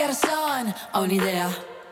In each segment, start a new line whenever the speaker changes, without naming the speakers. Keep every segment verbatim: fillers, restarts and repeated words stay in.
Gerson, ho un'idea.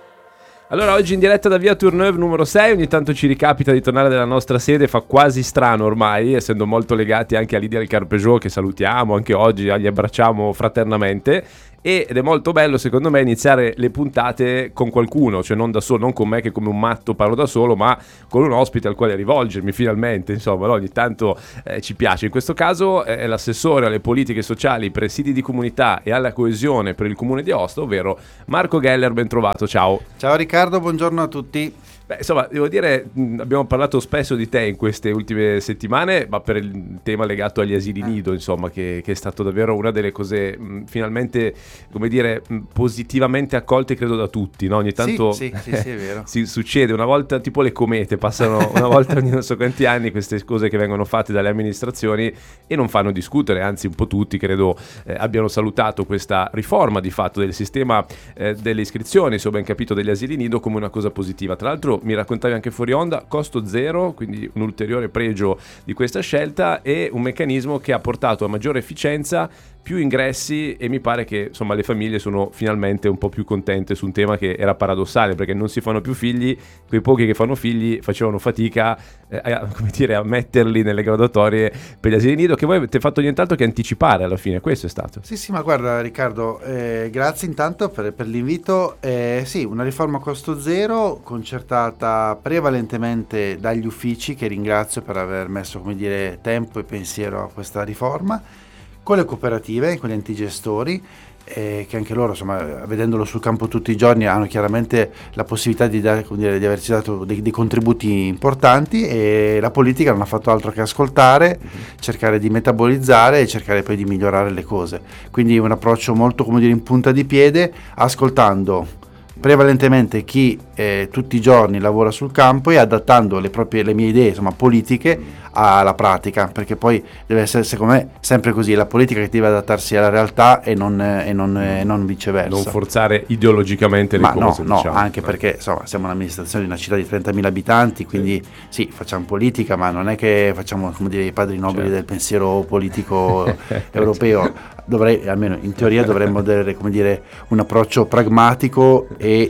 Allora, oggi in diretta da Via Tourneuve numero sei, ogni tanto ci ricapita di tornare nella nostra sede, fa quasi strano ormai, essendo molto legati anche a Lidia del Carpeggiò, che salutiamo anche oggi, li abbracciamo fraternamente. Ed è molto bello secondo me iniziare le puntate con qualcuno, cioè non da solo, non con me che come un matto parlo da solo, ma con un ospite al quale rivolgermi finalmente, insomma, no? Ogni tanto eh, ci piace. In questo caso è l'assessore alle politiche sociali, presidi di comunità e alla coesione per il comune di Aosta, ovvero Marco Geller. Ben trovato, ciao.
Ciao Riccardo, buongiorno a tutti.
Beh, insomma, devo dire, mh, abbiamo parlato spesso di te in queste ultime settimane, ma per il tema legato agli asili nido, insomma, che, che è stato davvero una delle cose mh, finalmente, come dire, mh, positivamente accolte, credo, da tutti, no? Ogni tanto
sì, sì, sì, sì, è vero.
si succede, una volta, tipo le comete, passano una volta ogni non so quanti anni queste cose che vengono fatte dalle amministrazioni e non fanno discutere, anzi un po' tutti, credo, eh, abbiano salutato questa riforma di fatto del sistema eh, delle iscrizioni, se ho ben capito, degli asili nido come una cosa positiva. Tra l'altro mi raccontavi anche fuori onda, costo zero, quindi un ulteriore pregio di questa scelta e un meccanismo che ha portato a maggiore efficienza, più ingressi e mi pare che insomma le famiglie sono finalmente un po' più contente su un tema che era paradossale, perché non si fanno più figli, quei pochi che fanno figli facevano fatica eh, a, come dire, a metterli nelle graduatorie per gli asili nido, che voi avete fatto nient'altro che anticipare alla fine, questo è stato.
Sì sì, ma guarda Riccardo, eh, grazie intanto per, per l'invito. Eh, sì, una riforma a costo zero concertata prevalentemente dagli uffici, che ringrazio per aver messo, come dire, tempo e pensiero a questa riforma, con le cooperative, con gli enti gestori, eh, che anche loro, insomma, vedendolo sul campo tutti i giorni, hanno chiaramente la possibilità di, dare, come dire, di averci dato dei, dei contributi importanti, e la politica non ha fatto altro che ascoltare, mm-hmm. cercare di metabolizzare e cercare poi di migliorare le cose. Quindi un approccio molto, come dire, in punta di piede, ascoltando prevalentemente chi eh, tutti i giorni lavora sul campo e adattando le proprie le mie idee, insomma, politiche alla pratica, perché poi deve essere, secondo me, sempre così, la politica che deve adattarsi alla realtà e non, e non, e non viceversa.
Non forzare ideologicamente le
Ma
cose.
No,
diciamo.
no, anche perché insomma siamo un'amministrazione di una città di trentamila abitanti, quindi sì. sì, facciamo politica, ma non è che facciamo, come dire, i padri nobili certo. del pensiero politico europeo. Dovrei, almeno in teoria, dovremmo avere, come dire, un approccio pragmatico e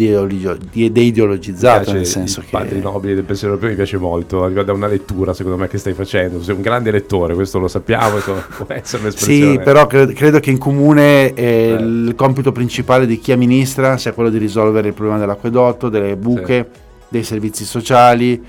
deideologizzato, nel senso
i
che
padri nobili del pensiero europeo mi piace molto, arriva da una lettura secondo me che stai facendo, sei un grande lettore, questo lo sappiamo, può essere un'espressione.
Sì, però credo, credo che in comune eh, eh. il compito principale di chi amministra sia quello di risolvere il problema dell'acquedotto, delle buche, sì. dei servizi sociali,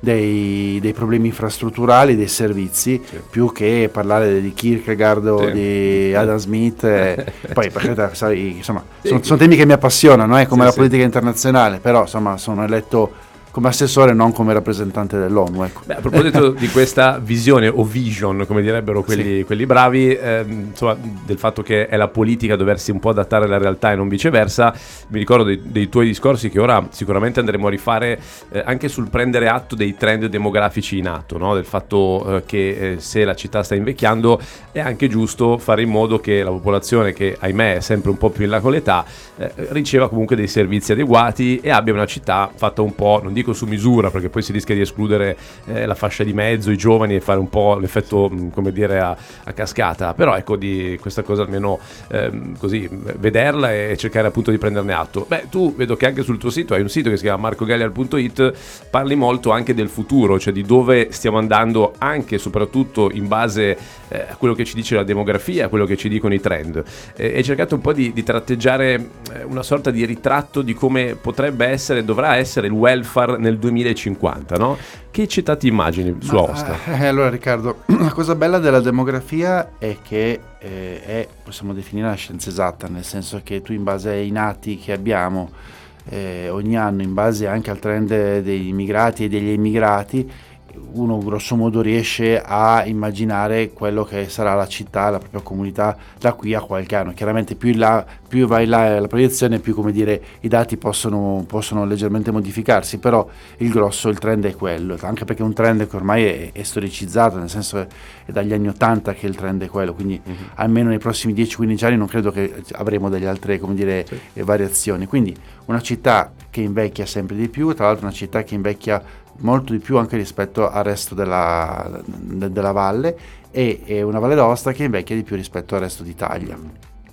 Dei, dei problemi infrastrutturali, dei servizi, sì. più che parlare di Kierkegaard o sì. di Adam Smith. E poi perché, sai, insomma, sì. sono, sono temi che mi appassionano, eh, come sì, la politica sì. internazionale, però insomma sono eletto come assessore, non come rappresentante dell'ONU, ecco.
Beh, a proposito di questa visione o vision, come direbbero quelli, sì. quelli bravi, ehm, insomma, del fatto che è la politica a doversi un po' adattare alla realtà e non viceversa, mi ricordo dei, dei tuoi discorsi che ora sicuramente andremo a rifare eh, anche sul prendere atto dei trend demografici in atto, no? Del fatto eh, che eh, se la città sta invecchiando è anche giusto fare in modo che la popolazione, che ahimè è sempre un po' più in là con l'età, eh, riceva comunque dei servizi adeguati e abbia una città fatta un po', non dico su misura, perché poi si rischia di escludere eh, la fascia di mezzo, i giovani, e fare un po' l'effetto, mh, come dire, a, a cascata. Però ecco, di questa cosa almeno ehm, così vederla e cercare appunto di prenderne atto. Beh, tu vedo che anche sul tuo sito hai un sito che si chiama marco geller punto it, parli molto anche del futuro, cioè di dove stiamo andando, anche e soprattutto in base eh, a quello che ci dice la demografia, a quello che ci dicono i trend. E hai cercato un po' di, di tratteggiare una sorta di ritratto di come potrebbe essere, dovrà essere il welfare nel duemilacinquanta, no? Che città ti immagini su Aosta?
Eh, allora Riccardo, la cosa bella della demografia è che eh, è, possiamo definire una scienza esatta, nel senso che tu, in base ai nati che abbiamo eh, ogni anno, in base anche al trend degli immigrati e degli immigrati, uno grosso modo riesce a immaginare quello che sarà la città, la propria comunità da qui a qualche anno. Chiaramente più, in là, più vai là la proiezione, più, come dire, i dati possono, possono leggermente modificarsi, però il grosso, il trend è quello, anche perché è un trend che ormai è, è storicizzato, nel senso che è dagli anni ottanta che il trend è quello, quindi mm-hmm. almeno nei prossimi dieci quindici anni non credo che avremo delle altre, come dire, sì. variazioni. Quindi una città che invecchia sempre di più, tra l'altro una città che invecchia molto di più anche rispetto al resto della, de, della valle, e, e una Valle d'Aosta che invecchia di più rispetto al resto d'Italia.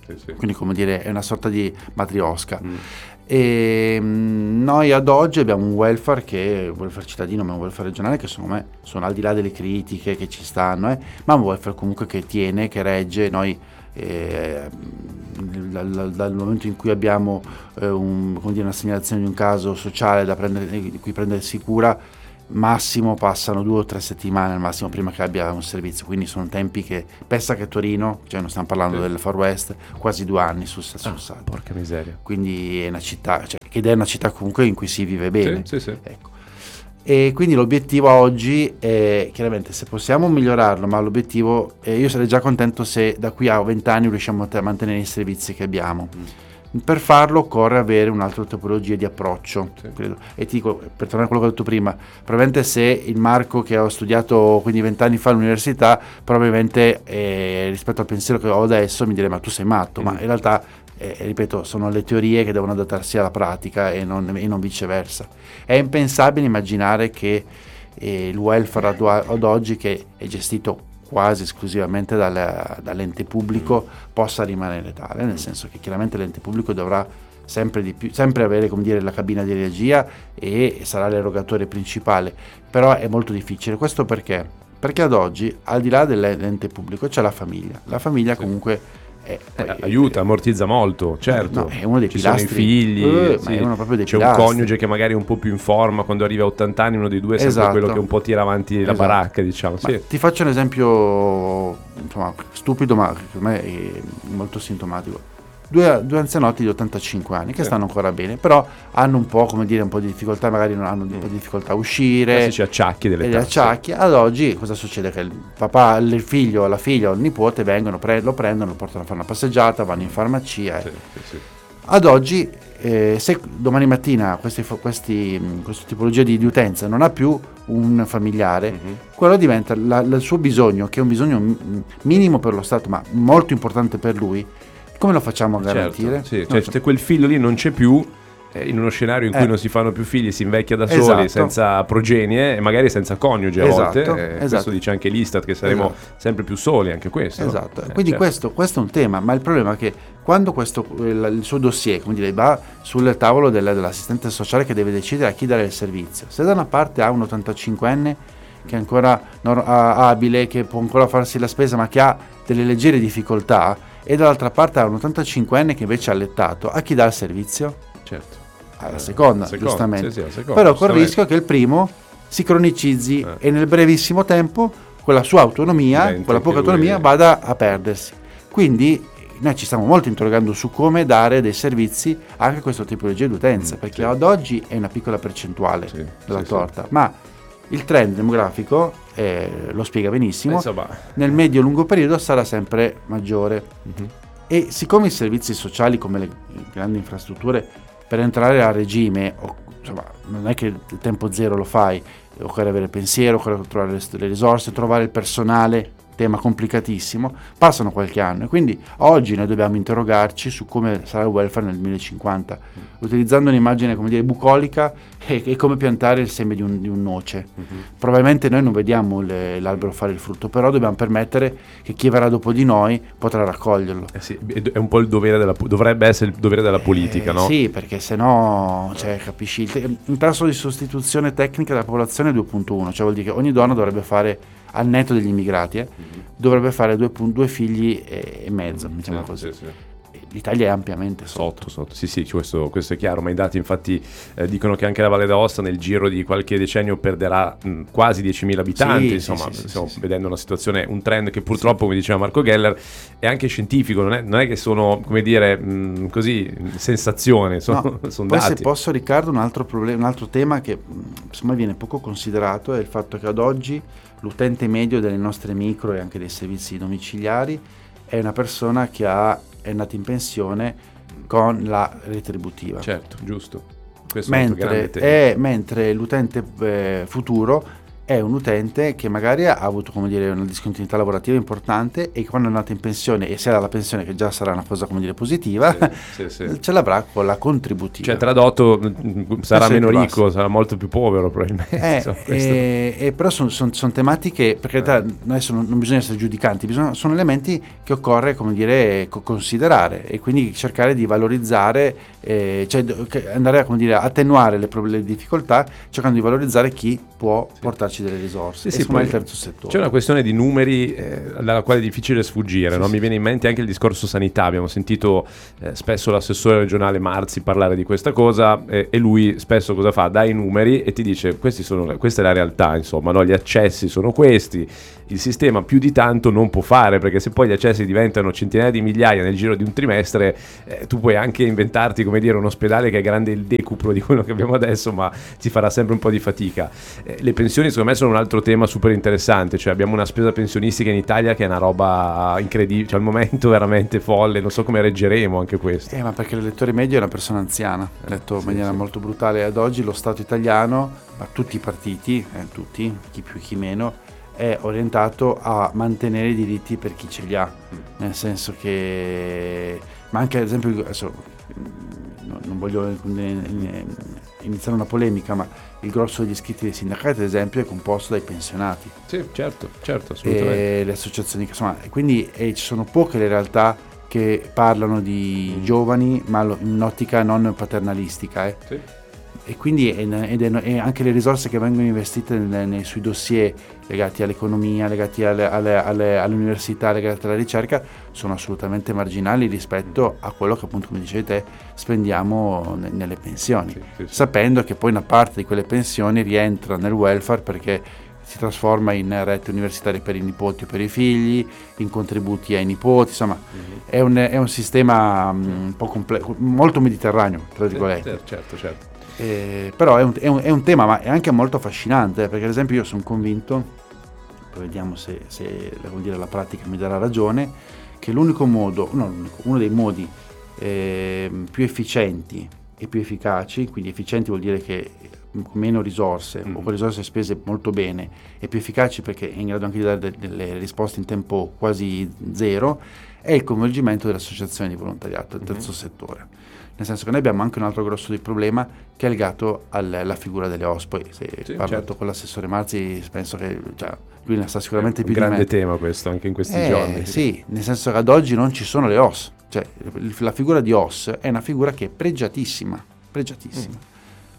sì, sì.
Quindi, come dire, è una sorta di matriosca.
Mm.
E mh, noi ad oggi abbiamo un welfare che è un welfare cittadino, ma un welfare regionale che secondo me sono al di là delle critiche che ci stanno, eh, ma un welfare comunque che tiene, che regge. Noi eh, dal, dal momento in cui abbiamo eh, un, come dire, una segnalazione di un caso sociale da prendere, di cui prendersi cura, massimo passano due o tre settimane al massimo prima che abbia un servizio, quindi sono tempi che pensa che Torino, cioè non stiamo parlando
sì.
del Far West, quasi due anni sul sul
Ah,
Salto.
porca miseria.
Quindi è una città, cioè, ed è una città comunque in cui si vive bene.
Sì, sì, sì.
Ecco. E quindi l'obiettivo oggi è, chiaramente, se possiamo migliorarlo, ma l'obiettivo, eh, io sarei già contento se da qui a vent'anni riusciamo a mantenere i servizi che abbiamo. Mm. Per farlo occorre avere un'altra tipologia di approccio, sì. credo. E ti dico, per tornare a quello che ho detto prima, probabilmente se il Marco che ho studiato quindi vent'anni fa all'università, probabilmente eh, rispetto al pensiero che ho adesso mi direi ma tu sei matto, mm. ma in realtà eh, ripeto, sono le teorie che devono adattarsi alla pratica e non, e non viceversa. È impensabile immaginare che eh, il welfare ad, ad oggi, che è gestito quasi esclusivamente dal, dall'ente pubblico, mm. possa rimanere tale, nel senso che chiaramente l'ente pubblico dovrà sempre di più, sempre avere, come dire, la cabina di regia e sarà l'erogatore principale, però è molto difficile. Questo perché? Perché ad oggi, al di là dell'ente pubblico, c'è la famiglia. La famiglia sì. comunque è,
eh,
poi,
aiuta, ammortizza molto, certo.
No, è uno dei
Ci
pilastri.
Sono i figli,
uh,
sì.
ma è uno proprio dei
c'è
pilastri.
un coniuge che magari è un po' più in forma, quando arriva a ottanta anni uno dei due è sempre
esatto.
quello che un po' tira avanti la
esatto.
baracca, diciamo. Sì.
Ti faccio un esempio, insomma, stupido, ma per me è molto sintomatico. Due, due anzianotti di ottantacinque anni che sì. stanno ancora bene, però hanno un po', come dire, un po' di difficoltà, magari non hanno un po' di difficoltà a uscire.
Classici acciacchi delle
e acciacchi. Ad oggi cosa succede? Che il papà, il figlio, la figlia o il nipote vengono, pre- lo prendono, lo portano a fare una passeggiata, vanno in farmacia.
Sì, sì, sì.
Ad oggi, eh, se domani mattina questi, questi, questa tipologia di, di utenza non ha più un familiare, mm-hmm. quello diventa la, la, il suo bisogno, che è un bisogno minimo per lo Stato, ma molto importante per lui. Come lo facciamo a garantire?
Certo, sì. Cioè, so. Se quel figlio lì non c'è più, eh, in uno scenario in cui eh. non si fanno più figli, si invecchia da soli,
esatto.
senza progenie e magari senza coniuge a
esatto,
volte. Eh,
esatto.
Questo dice anche l'Istat, che saremo
esatto.
sempre più soli, anche questo.
Esatto,
eh,
quindi
certo.
questo, questo è un tema, ma il problema è che quando questo, il, il suo dossier, come dire, va sul tavolo del, dell'assistente sociale che deve decidere a chi dare il servizio, se da una parte ha un ottantacinquenne che è ancora non, ha, abile, che può ancora farsi la spesa, ma che ha delle leggere difficoltà, e dall'altra parte ha un ottantacinquenne che invece è allettato, a chi dà il servizio?
Certo.
Alla seconda,
seconda
giustamente.
sì, sì, seconda,
però col rischio che il primo si cronicizzi eh. e nel brevissimo tempo quella sua autonomia, Diventi quella poca autonomia lui... vada a perdersi. Quindi noi ci stiamo molto interrogando su come dare dei servizi anche a questo tipologia di utenza, mm, perché sì. ad oggi è una piccola percentuale sì, della sì, torta, sì. ma il trend demografico eh, lo spiega benissimo,
Insomma.
nel medio-lungo periodo sarà sempre maggiore.
Mm-hmm.
E siccome i servizi sociali, come le grandi infrastrutture, per entrare a regime, o, insomma, non è che il tempo zero lo fai, occorre avere pensiero, occorre trovare le, le risorse, trovare il personale, tema complicatissimo, passano qualche anno, e quindi oggi noi dobbiamo interrogarci su come sarà il welfare nel duemilacinquanta, mm. utilizzando un'immagine, come dire, bucolica, e, e come piantare il seme di un, di un noce. Mm-hmm. Probabilmente noi non vediamo le, l'albero fare il frutto, però dobbiamo permettere che chi verrà dopo di noi potrà raccoglierlo.
Eh sì, è un po' il dovere della, dovrebbe essere il dovere della politica,
eh,
no?
Sì, perché se no, cioè, capisci, il, il tasso di sostituzione tecnica della popolazione è due virgola uno, cioè vuol dire che ogni donna dovrebbe fare, al netto degli immigrati, eh, mm-hmm. dovrebbe fare due, due figli e, e mezzo, mm-hmm. diciamo
sì,
così.
Sì, sì.
L'Italia è ampiamente
Sotto,
sotto.
sotto. Sì, sì, questo, questo è chiaro, ma i dati infatti eh, dicono che anche la Valle d'Aosta nel giro di qualche decennio perderà mh, quasi diecimila abitanti,
sì,
insomma,
sì, sì,
stiamo
sì,
vedendo una situazione, un trend che purtroppo, come diceva Marco Geller, è anche scientifico, non è, non è che sono, come dire, mh, così, sensazione, sono,
no,
sono
poi
dati.
Se posso, Riccardo, un altro problema, un altro tema che insomma viene poco considerato è il fatto che ad oggi l'utente medio delle nostre micro e anche dei servizi domiciliari è una persona che ha, è andata in pensione con la retributiva.
Certo, giusto. Questo
mentre,
è,
è mentre l'utente eh, futuro è un utente che magari ha avuto, come dire, una discontinuità lavorativa importante e quando è andato in pensione, e se ha la pensione, che già sarà una cosa, come dire, positiva,
sì, sì, sì.
ce l'avrà con la contributiva.
Cioè tradotto sarà
Sì,
meno
più
ricco,
basso.
sarà molto più povero probabilmente.
Eh,
Insomma, questo-
e, e però sono son, son tematiche, perché in realtà adesso non, non bisogna essere giudicanti, bisogna, sono elementi che occorre, come dire, co- considerare e quindi cercare di valorizzare, eh, cioè d- che andare a, come dire, attenuare le, pro- le difficoltà, cercando di valorizzare chi può portarci delle risorse.
Sì,
e
sì,
secondo me
poi
il terzo settore.
c'è una questione di numeri eh, dalla quale è difficile sfuggire,
Sì,
no?
sì.
Mi viene in mente anche il discorso sanità. Abbiamo sentito eh, spesso l'assessore regionale Marzi parlare di questa cosa eh, e lui spesso cosa fa? Dà i numeri e ti dice questi sono, questa è la realtà, insomma, no? Gli accessi sono questi, il sistema più di tanto non può fare, perché se poi gli accessi diventano centinaia di migliaia nel giro di un trimestre, eh, tu puoi anche inventarti, come dire, un ospedale che è grande il decuplo di quello che abbiamo adesso, ma ci farà sempre un po' di fatica. Eh, le pensioni secondo me sono un altro tema super interessante, cioè abbiamo una spesa pensionistica in Italia che è una roba incredibile, cioè al momento veramente folle, non so come reggeremo anche questo.
Eh, ma perché l'elettore medio è una persona anziana, detto in
sì,
maniera
sì.
molto brutale. Ad oggi lo Stato italiano, ma tutti i partiti, eh, tutti, chi più chi meno, è orientato a mantenere i diritti per chi ce li ha, nel senso che, ma anche ad esempio, adesso, no, non voglio iniziare una polemica, ma il grosso degli iscritti dei sindacati ad esempio è composto dai pensionati.
Sì, certo, certo, assolutamente.
E le associazioni, insomma, e quindi e ci sono poche le realtà che parlano di
Mm.
giovani, ma lo- in un'ottica non paternalistica, eh.
Sì.
E quindi ed è, e anche le risorse che vengono investite nel, nei, sui dossier legati all'economia, legati alle, alle, alle, all'università, legati alla ricerca, sono assolutamente marginali rispetto a quello che, appunto, come dicevi te, spendiamo ne, nelle pensioni,
Sì, sì, sì.
sapendo che poi una parte di quelle pensioni rientra nel welfare perché si trasforma in rette universitarie per i nipoti o per i figli, in contributi ai nipoti, insomma,
Mhm.
è, un, è un sistema um, un po' complesso, molto mediterraneo, tra virgolette.
Sì, certo, certo.
Eh, però è un, è, un, è un tema, ma è anche molto affascinante, perché ad esempio io sono convinto, poi vediamo se, se vuol dire, la pratica mi darà ragione, che l'unico modo, no, l'unico, uno dei modi eh, più efficienti e più efficaci, quindi efficienti vuol dire che con meno risorse
Mm.
o con risorse spese molto bene, e più efficaci perché è in grado anche di dare de- delle risposte in tempo quasi zero, è il coinvolgimento delle associazioni di volontariato, del terzo
Mm.
settore. Nel senso che noi abbiamo anche un altro grosso di problema che è legato al- alla figura delle O S. Poi se
Sì,
ho parlato
certo.
con l'assessore Marzi, penso che, cioè, lui ne sa sicuramente
È
più
un grande
di me.
tema questo anche in questi
Eh,
giorni.
sì, nel senso che ad oggi non ci sono le O S. Cioè, il- la figura di O S è una figura che è pregiatissima, pregiatissima.
Mm.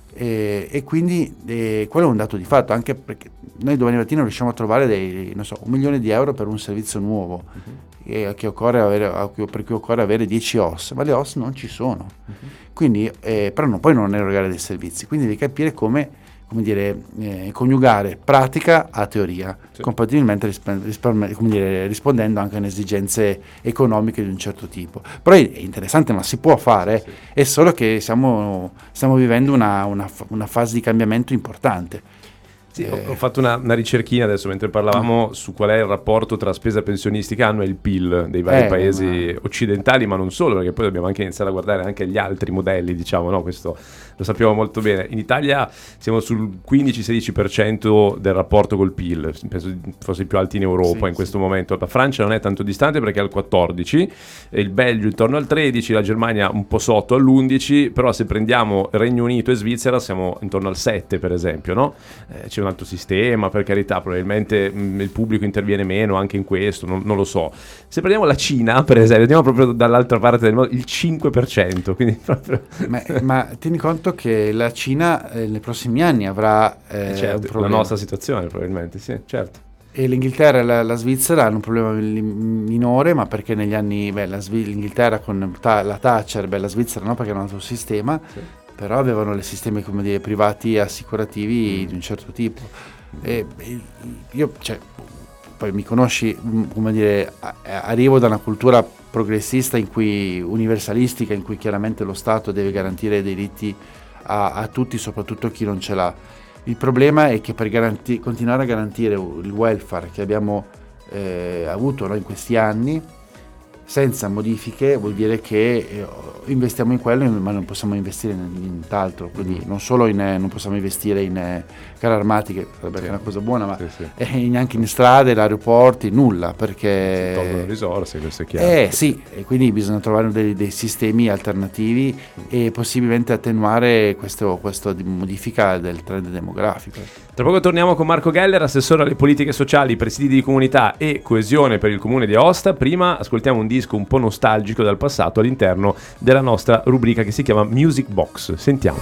E, e quindi eh, quello è un dato di fatto, anche perché noi domani mattina riusciamo a trovare dei, non so, un milione di euro per un servizio nuovo,
Mhm.
eh, che occorre avere, a cui- per cui occorre avere dieci O S, ma le O S non ci sono.
Mhm.
Quindi, eh, però non, poi non erogare dei servizi, quindi devi capire come, come dire, eh, coniugare pratica a teoria,
Sì.
compatibilmente risp- risp- come dire, rispondendo anche a esigenze economiche di un certo tipo. Però è interessante, ma si può fare,
Sì.
è solo che siamo, stiamo vivendo una, una fa- una fase di cambiamento importante.
Sì, ho,
Eh.
ho fatto una, una ricerchina adesso mentre parlavamo su qual è il rapporto tra spesa pensionistica annua e il P I L dei vari
Eh,
paesi
ma-
occidentali, ma non solo, perché poi dobbiamo anche iniziare a guardare anche gli altri modelli, diciamo, no? Questo lo sappiamo molto bene. In Italia siamo sul quindici sedici per cento del rapporto col P I L, penso fosse il più alto in Europa
Sì,
in questo
sì.
momento. La Francia non è tanto distante perché è al quattordici, e il Belgio intorno al tredici, la Germania un po' sotto all'undici, però se prendiamo Regno Unito e Svizzera siamo intorno al sette, per esempio, no? Eh, c'è un altro sistema, per carità, probabilmente mh, il pubblico interviene meno anche in questo, non, non lo so. Se prendiamo la Cina, per esempio, andiamo proprio dall'altra parte del mondo, il cinque per cento, quindi proprio...
ma, ma tieni conto che la Cina eh, nei prossimi anni avrà eh,
Eh, certo,
un
la
problema.
nostra situazione probabilmente, sì, certo.
E l'Inghilterra e la, la Svizzera hanno un problema li- minore, ma perché negli anni, beh, la Svi- l'Inghilterra con ta- la Thatcher, beh, la Svizzera no, perché era un altro sistema,
Sì.
però avevano le sistemi, come dire, privati assicurativi
Mm.
di un certo tipo. E, e io, cioè, poi mi conosci, mm, come dire, a- arrivo da una cultura progressista in cui universalistica, in cui chiaramente lo Stato deve garantire i diritti a, a tutti, soprattutto a chi non ce l'ha. Il problema è che per garanti- continuare a garantire il welfare che abbiamo eh, avuto no, in questi anni, senza modifiche vuol dire che eh, investiamo in quello, ma non possiamo investire in nient'altro, quindi non solo in, non possiamo investire in eh, carri armati, che sarebbe sì. una cosa buona, ma sì, sì. Eh, neanche in strade, aeroporti, nulla, perché...
Si tolgono risorse, questo è chiaro.
Eh sì, e quindi bisogna trovare dei, dei sistemi alternativi e possibilmente attenuare questo, questa modifica del trend demografico.
Tra poco torniamo con Marco Geller, assessore alle politiche sociali, presidi di comunità e coesione per il comune di Aosta. Prima ascoltiamo un disco un po' nostalgico dal passato all'interno della nostra rubrica che si chiama Music Box. Sentiamo.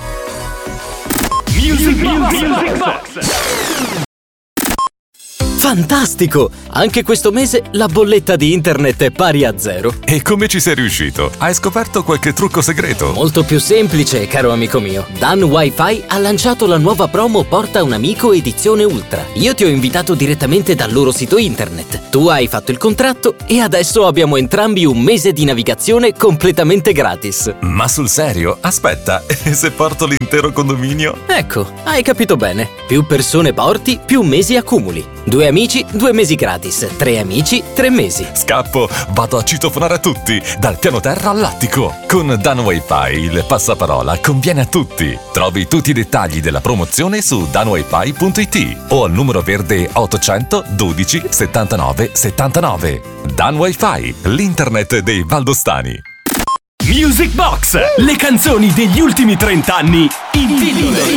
Music Box. Music Box.
Fantastico! Anche questo mese la bolletta di internet è pari a zero.
E come ci sei riuscito? Hai scoperto qualche trucco segreto?
Molto più semplice, caro amico mio. Dan Wi-Fi ha lanciato la nuova promo Porta un amico edizione Ultra. Io ti ho invitato direttamente dal loro sito internet. Tu hai fatto il contratto e adesso abbiamo entrambi un mese di navigazione completamente gratis.
Ma sul serio? Aspetta, e se porto l'intero condominio?
Ecco, hai capito bene. Più persone porti, più mesi accumuli. Due amici, due mesi gratis. Tre amici, tre mesi.
Scappo, vado a citofonare a tutti, dal piano terra all'attico. Con Dan Wi-Fi il passaparola conviene a tutti. Trovi tutti i dettagli della promozione su dan wifi punto it o al numero verde ottocento dodici settantanove settantanove. Dan Wi-Fi, l'internet dei valdostani.
Music Box, le canzoni degli ultimi trent'anni in pillole.